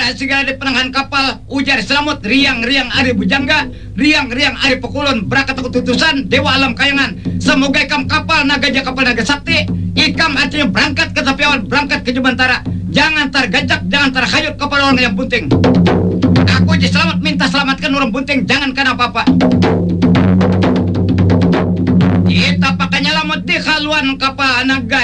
segala di penangan kapal ujar selamut riang-riang ari bujangga riang-riang ari pekulun berakat ketutusan dewa alam kayangan semoga ikam kapal naga sakti ikam artinya berangkat ke tepi awan berangkat ke Jubantara jangan tergajak jangan terhayut kepada orang yang bunting aku aja selamat minta selamatkan orang bunting jangan kena apa-apa kita pakai nyelamut di haluan kapal naga